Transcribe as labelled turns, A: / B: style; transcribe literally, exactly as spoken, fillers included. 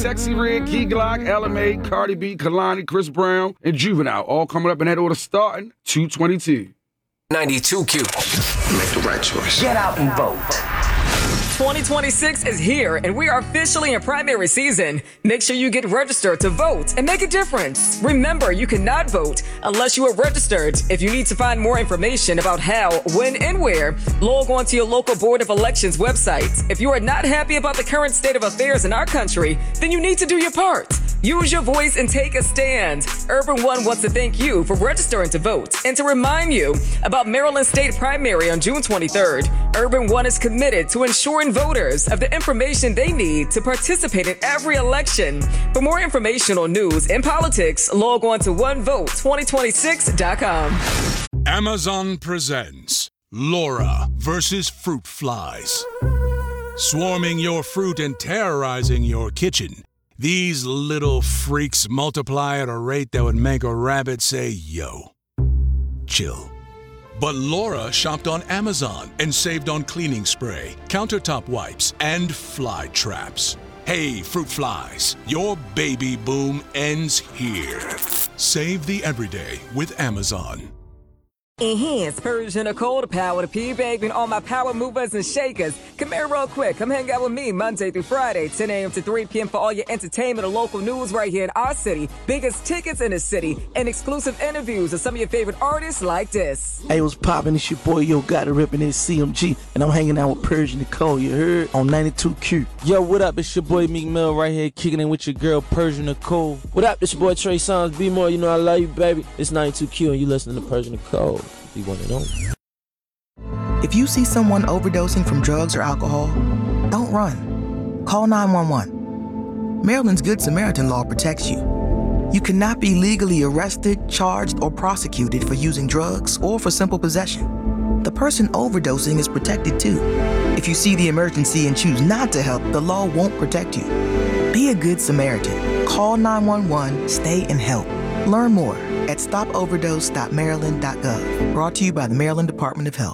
A: Sexy Red, Key Glock, Ella May, Cardi B, Kalani, Chris Brown, and Juvenile, all coming up in that order starting two twenty-two.
B: ninety-two Q.
C: Make the right choice.
D: Get out and vote.
E: twenty twenty-six is here, and we are officially in primary season. Make sure you get registered to vote and make a difference. Remember, you cannot vote unless you are registered. If you need to find more information about how, when, and where, log on to your local Board of Elections website. If you are not happy about the current state of affairs in our country, then you need to do your part. Use your voice and take a stand. Urban One wants to thank you for registering to vote and to remind you about Maryland State Primary on June twenty-third. Urban One is committed to ensuring voters have the information they need to participate in every election. For more information on news and politics, log on to one vote twenty twenty-six dot com.
F: Amazon presents Laura versus Fruit Flies. Swarming your fruit and terrorizing your kitchen, these little freaks multiply at a rate that would make a rabbit say, yo. Chill. But Laura shopped on Amazon and saved on cleaning spray, countertop wipes, and fly traps. Hey, fruit flies, your baby boom ends here. Save the everyday with Amazon.
E: Enhance Persian Nicole, the power to P, baby, and all my power movers and shakers. Come here real quick. Come hang out with me Monday through Friday, ten a.m. to three p.m. for all your entertainment and local news right here in our city. Biggest tickets in the city and exclusive interviews of some of your favorite artists like this.
G: Hey, what's poppin'? It's your boy Yo Gotti ripping this C M G, and I'm hanging out with Persian Nicole, you heard? On ninety-two Q.
H: Yo, what up? It's your boy Meek Mill right here kicking in with your girl Persian Nicole. What up? It's your boy Trey Songz. Be more, you know I love you, baby. It's ninety-two Q and you listening to Persian Nicole. Be one and only.
I: If you see someone overdosing from drugs or alcohol, don't run. Call nine one one. Maryland's Good Samaritan law protects you. You cannot be legally arrested, charged, or prosecuted for using drugs or for simple possession. The person overdosing is protected too. If you see the emergency and choose not to help, the law won't protect you. Be a good Samaritan. Call nine one one, stay and help. Learn more at stop overdose dot maryland dot gov. Brought to you by the Maryland Department of Health.